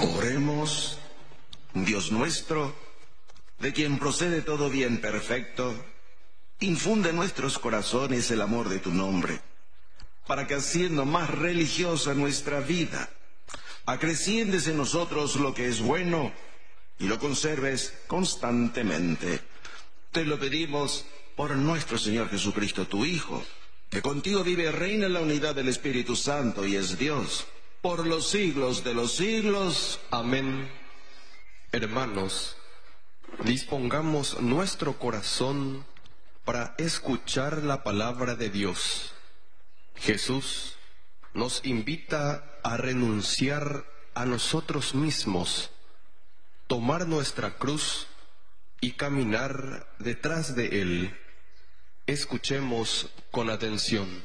Oremos. Dios nuestro, de quien procede todo bien perfecto, infunde en nuestros corazones el amor de tu nombre, para que haciendo más religiosa nuestra vida, acreciendes en nosotros lo que es bueno y lo conserves constantemente. Te lo pedimos por nuestro Señor Jesucristo, tu Hijo, que contigo vive y reina en la unidad del Espíritu Santo y es Dios, por los siglos de los siglos. Amén. Hermanos, dispongamos nuestro corazón para escuchar la palabra de Dios. Jesús nos invita a renunciar a nosotros mismos, tomar nuestra cruz y caminar detrás de Él. Escuchemos con atención.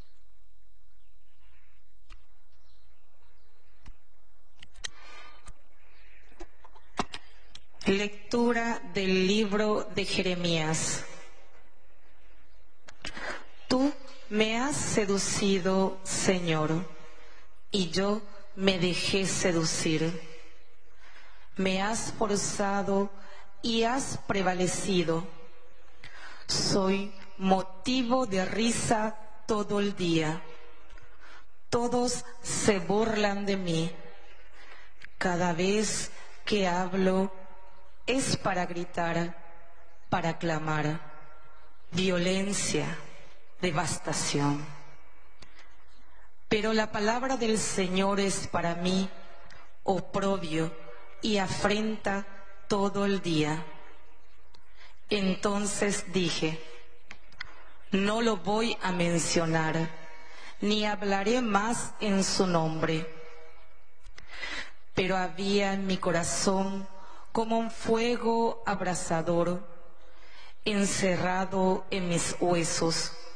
Lectura del libro de Jeremías. Tú me has seducido, Señor, y yo me dejé seducir. Me has forzado y has prevalecido. Soy motivo de risa todo el día. Todos se burlan de mí. Cada vez que hablo es para gritar, para clamar, violencia, devastación. Pero la palabra del Señor es para mí oprobio y afrenta todo el día. Entonces dije, no lo voy a mencionar, ni hablaré más en su nombre. Pero había en mi corazón como un fuego abrasador, encerrado en mis huesos.